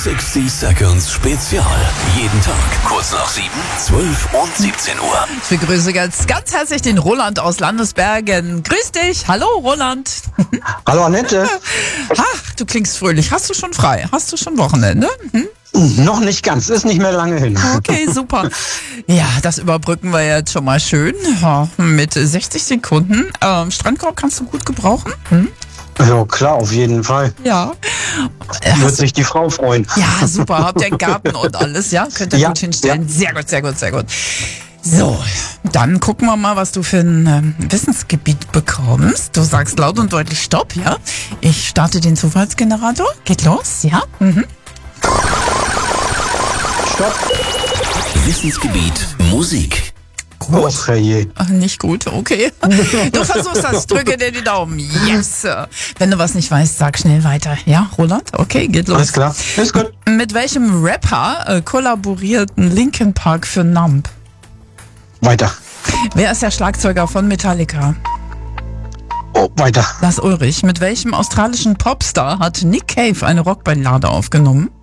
60 Seconds Spezial. Jeden Tag kurz nach 7, 12 und 17 Uhr. Ich begrüße ganz herzlich den Roland aus Landesbergen. Grüß dich. Hallo, Roland. Hallo, Annette. Ach, du klingst fröhlich. Hast du schon frei? Hast du schon Wochenende? Noch nicht ganz, ist nicht mehr lange hin. Okay, super. Ja, das überbrücken wir jetzt schon mal schön. Ja, mit 60 Sekunden. Strandkorb kannst du gut gebrauchen? Ja, klar, auf jeden Fall. Ja. Wird sich die Frau freuen. Ja, super. Habt ihr einen Garten und alles, ja? Könnt ihr Ja, gut hinstellen. ja. Sehr gut, sehr gut, sehr gut. So, dann gucken wir mal, was du für ein Wissensgebiet bekommst. Du sagst laut und deutlich Stopp, ja? Ich starte den Zufallsgenerator. Geht los, ja? Stopp. Wissensgebiet Musik. Oh, herrje. Ach, nicht gut, okay. Du versuchst das, drücke dir die Daumen. Yes. Wenn du was nicht weißt, sag schnell weiter. Ja, Roland? Okay, geht los. Alles klar, ist gut. Mit welchem Rapper kollaborierten Linkin Park für Numb? Weiter. Wer ist der Schlagzeuger von Metallica? Oh, weiter. Lars Ulrich. Mit welchem australischen Popstar hat Nick Cave eine Rockballade aufgenommen?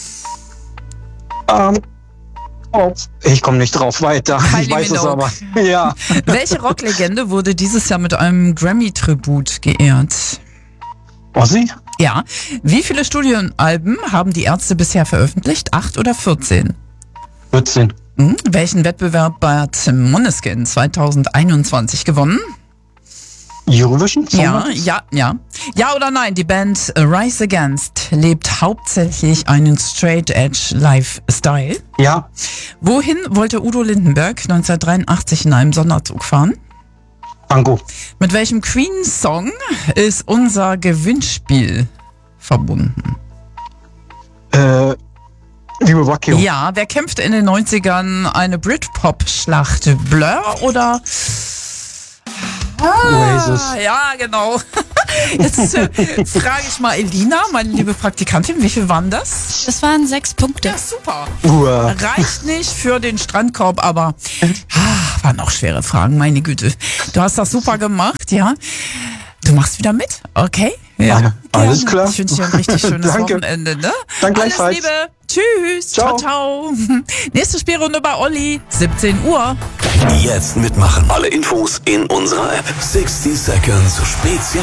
Oh, ich komme nicht drauf, weiter. Kylie Ich weiß es Minogue. aber. Ja. Welche Rocklegende wurde dieses Jahr mit einem Grammy-Tribut geehrt? Ossi? Ja. Wie viele Studioalben haben die Ärzte bisher veröffentlicht? 8 oder 14? 14. Welchen Wettbewerb hat Måneskin 2021 gewonnen? Eurovision? Ja. Ja oder nein? Die Band Rise Against lebt hauptsächlich einen Straight Edge Lifestyle. Ja. Wohin wollte Udo Lindenberg 1983 in einem Sonderzug fahren? Banco. Mit welchem Queen-Song ist unser Gewinnspiel verbunden? Liebe Wacchio. Ja, wer kämpfte in den 90ern eine Britpop-Schlacht? Blur oder... Oasis. Ja, genau. Jetzt frage ich mal Elina, meine liebe Praktikantin, wie viel waren das? Das waren 6 Punkte. Ja, super. Uah. Reicht nicht für den Strandkorb, aber waren auch schwere Fragen, meine Güte. Du hast das super gemacht, ja. Du machst wieder mit, okay? Ja, alles gerne. klar. Ich wünsche dir ein richtig schönes Danke. Wochenende, ne? Danke Alles gleichfalls. Liebe. Tschüss. Ciao, Ciao. ciao. Nächste Spielrunde bei Olli, 17 Uhr. Jetzt mitmachen. Alle Infos in unserer App. 60 Seconds Spezial.